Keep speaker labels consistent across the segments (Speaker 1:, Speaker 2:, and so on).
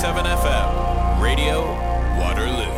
Speaker 1: 102.7 FM, Radio Waterloo.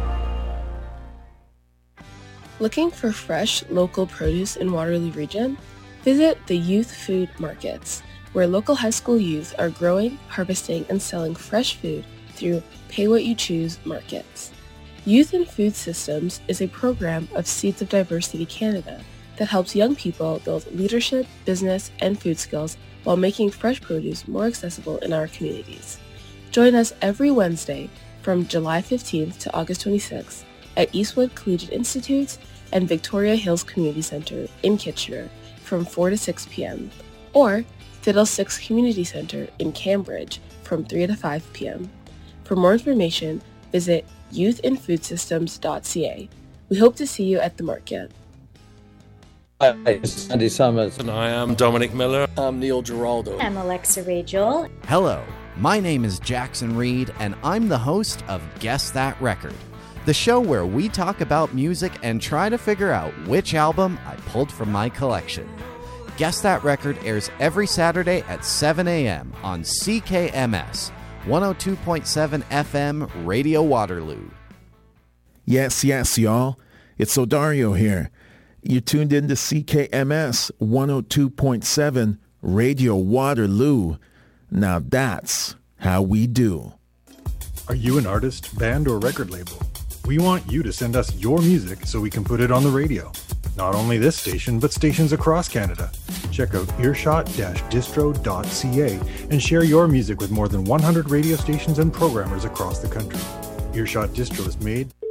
Speaker 2: Looking for fresh, local produce in Waterloo Region? Visit the Youth Food Markets, where local high school youth are growing, harvesting, and selling fresh food through Pay What You Choose markets. Youth in Food Systems is a program of Seeds of Diversity Canada that helps young people build leadership, business, and food skills while making fresh produce more accessible in our communities. Join us every Wednesday from July 15th to August 26th at Eastwood Collegiate Institute and Victoria Hills Community Center in Kitchener from 4 to 6 p.m. or Fiddlesticks Community Center in Cambridge from 3 to 5 p.m. For more information, visit youthinfoodsystems.ca. We hope to see you at the market.
Speaker 3: Hi, it's Andy Summers.
Speaker 4: And I am Dominic Miller.
Speaker 5: I'm Neil Giraldo.
Speaker 6: I'm Alexa Rachel.
Speaker 7: Hello, my name is Jackson Reed, and I'm the host of Guess That Record, the show where we talk about music and try to figure out which album I pulled from my collection. Guess That Record airs every Saturday at 7 a.m. on CKMS, 102.7 FM, Radio Waterloo.
Speaker 8: Yes, y'all. It's Odario here. You tuned in to CKMS 102.7 Radio Waterloo. Now that's how we do.
Speaker 9: Are you an artist, band, or record label? We want you to send us your music so we can put it on the radio. Not only this station, but stations across Canada. Check out earshot-distro.ca and share your music with more than 100 radio stations and programmers across the country. Earshot Distro is made